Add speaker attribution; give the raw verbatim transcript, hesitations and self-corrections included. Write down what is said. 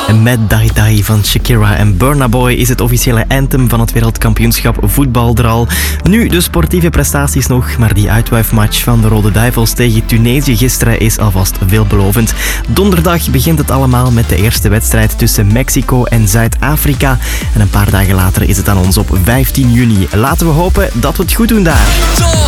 Speaker 1: En met Dahi Dahi van Shakira en Burna Boy is het officiële anthem van het wereldkampioenschap voetbal er al. Nu de sportieve prestaties nog, maar die uitwuifmatch van de Rode Duivels tegen Tunesië gisteren is alvast veelbelovend. Donderdag begint het allemaal met de eerste wedstrijd tussen Mexico en Zuid-Afrika. En een paar dagen later is het aan ons op vijftien juni. Laten we hopen dat we het goed doen daar.